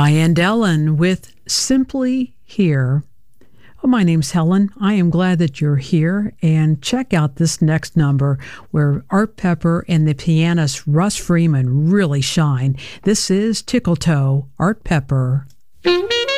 Diane Dellen with Simply Here. Oh, my name's Helen. I am glad that you're here, and check out this next number where Art Pepper and the pianist Russ Freeman really shine. This is Tickle Toe, Art Pepper.